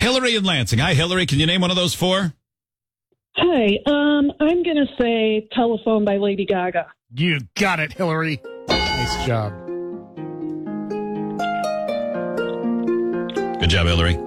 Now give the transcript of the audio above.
Hillary in Lansing. Hi, Hillary. Can you name one of those four? Hi, I'm going to say Telephone by Lady Gaga. You got it, Hillary. Nice job. Good job, Hillary.